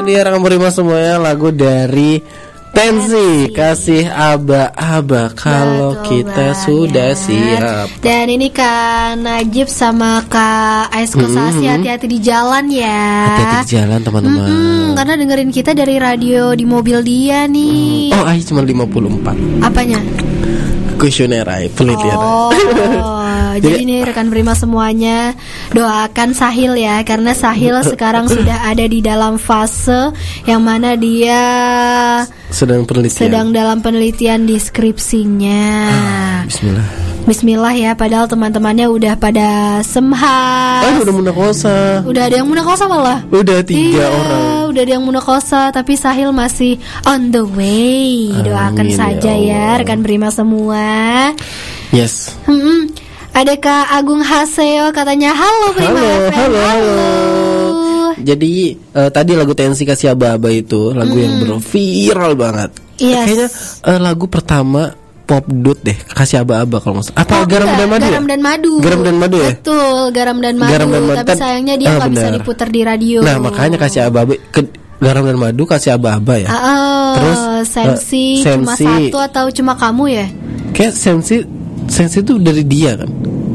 dia rekan Prima semuanya, lagu dari Tensi, Kasih Aba-aba kalau kita sudah siap. Dan ini Kak Najib sama Kak Aisko Sasi, hati-hati di jalan ya. Hati-hati di jalan teman-teman. Karena dengerin kita dari radio di mobil dia nih. Oh, Ai cuma 54. Apanya? Kuesioner Ai, penelitian. Jadi nih rekan Prima semuanya, doakan Sahil ya, karena Sahil sekarang sudah ada di dalam fase yang mana dia sedang dalam penelitian di skripsinya. Bismillah ya, padahal teman-temannya udah pada semhas. Udah munakosa. Udah ada yang munakosa malah. Udah 3 orang. Udah ada yang munakosa, tapi Sahil masih on the way. Doakan saja ya rekan Prima semua. Yes. Ada Kak Agung Haseo katanya halo Prima. Halo. Jadi tadi lagu Tensi Kasih Aba-aba itu lagu yang viral banget. Yes. Kayaknya lagu pertama pop dut deh, Kasih Aba-aba kalau nggak salah. Apa Garam dan Madu? Garam dan Madu. Garam dan Madu ya? Betul, Garam dan Madu. Tapi sayangnya dia nggak bisa diputar di radio. Nah makanya Kasih Aba-aba Garam dan Madu, Kasih Aba-aba ya. Terus Sensi cuma satu atau cuma kamu ya? Kayak Sensi itu dari dia kan.